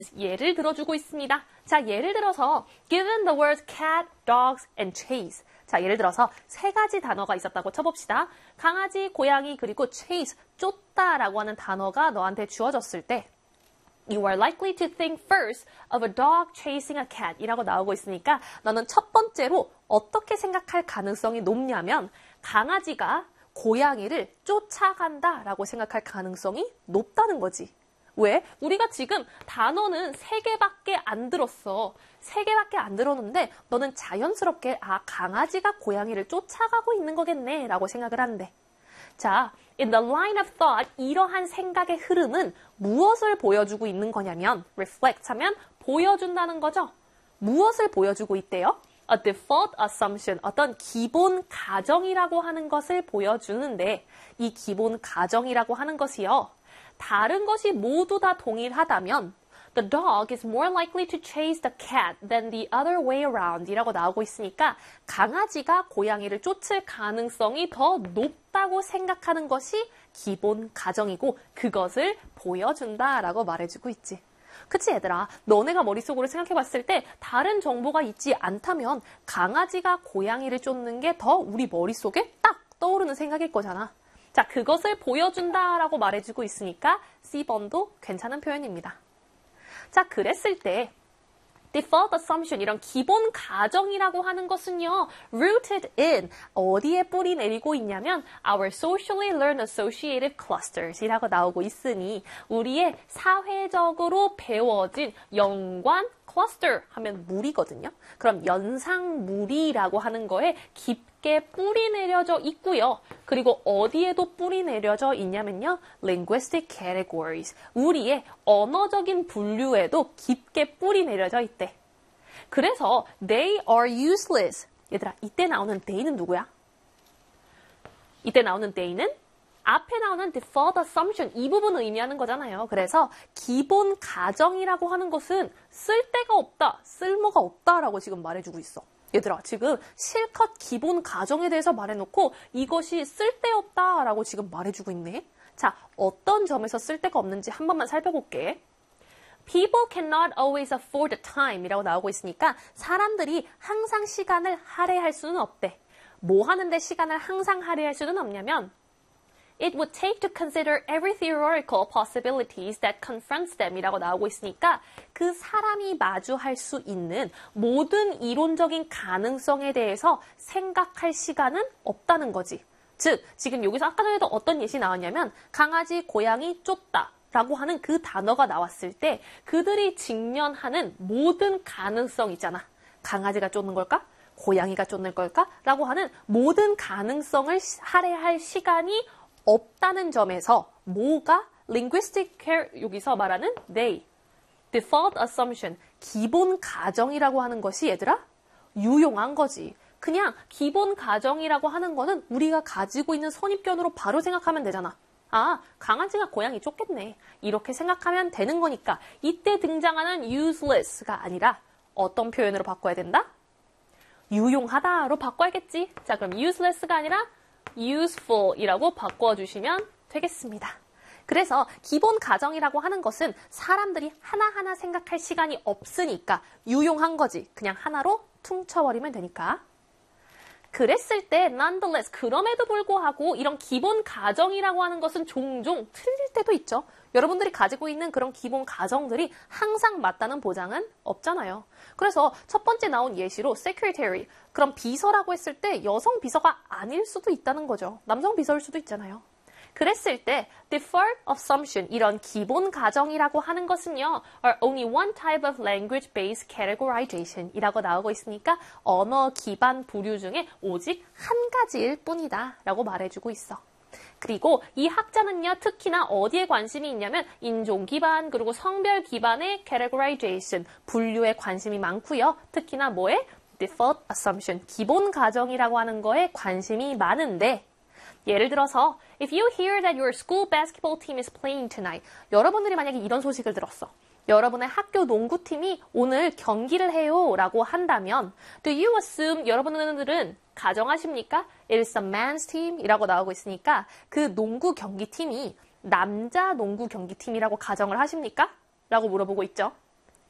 예를 들어주고 있습니다. 자, 예를 들어서 given the words cat, dogs, and chase. 자, 예를 들어서 세 가지 단어가 있었다고 쳐봅시다. 강아지, 고양이, 그리고 chase, 쫓다라고 하는 단어가 너한테 주어졌을 때 You are likely to think first of a dog chasing a cat 이라고 나오고 있으니까 너는 첫 번째로 어떻게 생각할 가능성이 높냐면 강아지가 고양이를 쫓아간다라고 생각할 가능성이 높다는 거지. 왜? 우리가 지금 단어는 3개밖에 안 들었어. 3개밖에 안 들었는데 너는 자연스럽게 강아지가 고양이를 쫓아가고 있는 거겠네 라고 생각을 한대. 자, in the line of thought, 이러한 생각의 흐름은 무엇을 보여주고 있는 거냐면 reflect 하면 보여준다는 거죠. 무엇을 보여주고 있대요? A default assumption, 어떤 기본 가정이라고 하는 것을 보여주는데 이 기본 가정이라고 하는 것이요. 다른 것이 모두 다 동일하다면 The dog is more likely to chase the cat than the other way around 이라고 나오고 있으니까 강아지가 고양이를 쫓을 가능성이 더 높다고 생각하는 것이 기본 가정이고 그것을 보여준다라고 말해주고 있지. 그치 얘들아, 너네가 머릿속으로 생각해봤을 때 다른 정보가 있지 않다면 강아지가 고양이를 쫓는 게 더 우리 머릿속에 딱 떠오르는 생각일 거잖아. 자, 그것을 보여준다라고 말해주고 있으니까 C번도 괜찮은 표현입니다. 자, 그랬을 때 default assumption, 이런 기본 가정이라고 하는 것은요, rooted in, 어디에 뿌리 내리고 있냐면 our socially learned associative clusters 이라고 나오고 있으니 우리의 사회적으로 배워진 연관 cluster 하면 무리거든요. 그럼 연상무리라고 하는 거에 깊게 뿌리 내려져 있고요. 그리고 어디에도 뿌리 내려져 있냐면요. linguistic categories, 우리의 언어적인 분류에도 깊게 뿌리 내려져 있대. 그래서 they are useless. 얘들아, 이때 나오는 they는 누구야? 이때 나오는 they는 앞에 나오는 default assumption, 이 부분을 의미하는 거잖아요. 그래서 기본 가정이라고 하는 것은 쓸데가 없다, 쓸모가 없다라고 지금 말해주고 있어. 얘들아, 지금 실컷 기본 가정에 대해서 말해놓고 이것이 쓸데없다라고 지금 말해주고 있네. 자, 어떤 점에서 쓸데가 없는지 한 번만 살펴볼게. People cannot always afford the time 이라고 나오고 있으니까 사람들이 항상 시간을 할애할 수는 없대. 뭐 하는데 시간을 항상 할애할 수는 없냐면 It would take to consider every theoretical possibilities that confronts them 이라고 나오고 있으니까 그 사람이 마주할 수 있는 모든 이론적인 가능성에 대해서 생각할 시간은 없다는 거지. 즉, 지금 여기서 아까 전에도 어떤 예시 나왔냐면 강아지, 고양이, 쫓다 라고 하는 그 단어가 나왔을 때 그들이 직면하는 모든 가능성 있잖아. 강아지가 쫓는 걸까? 고양이가 쫓는 걸까? 라고 하는 모든 가능성을 할애할 시간이 없다는 점에서 뭐가 linguistic care 여기서 말하는 they, default assumption, 기본 가정이라고 하는 것이 얘들아 유용한 거지. 그냥 기본 가정이라고 하는 거는 우리가 가지고 있는 선입견으로 바로 생각하면 되잖아. 아, 강아지가 고양이 쫓겠네. 이렇게 생각하면 되는 거니까 이때 등장하는 useless가 아니라 어떤 표현으로 바꿔야 된다? 유용하다로 바꿔야겠지. 자, 그럼 useless가 아니라 useful이라고 바꿔주시면 되겠습니다. 그래서 기본 가정이라고 하는 것은 사람들이 하나하나 생각할 시간이 없으니까 유용한 거지. 그냥 하나로 퉁쳐버리면 되니까. 그랬을 때 nonetheless, 그럼에도 불구하고 이런 기본 가정이라고 하는 것은 종종 틀릴 때도 있죠. 여러분들이 가지고 있는 그런 기본 가정들이 항상 맞다는 보장은 없잖아요. 그래서 첫 번째 나온 예시로 secretary, 그럼 비서라고 했을 때 여성 비서가 아닐 수도 있다는 거죠. 남성 비서일 수도 있잖아요. 그랬을 때 default assumption, 이런 기본 가정이라고 하는 것은요, are only one type of language-based categorization 이라고 나오고 있으니까 언어 기반 부류 중에 오직 한 가지일 뿐이다 라고 말해주고 있어. 그리고 이 학자는요, 특히나 어디에 관심이 있냐면 인종 기반 그리고 성별 기반의 categorization, 분류에 관심이 많고요. 특히나 뭐에? default assumption, 기본 가정이라고 하는 거에 관심이 많은데 예를 들어서 if you hear that your school basketball team is playing tonight, 여러분들이 만약에 이런 소식을 들었어. 여러분의 학교 농구팀이 오늘 경기를 해요 라고 한다면 do you assume, 여러분들은 가정하십니까? It is a man's team 이라고 나오고 있으니까 그 농구 경기팀이 남자 농구 경기팀이라고 가정을 하십니까? 라고 물어보고 있죠.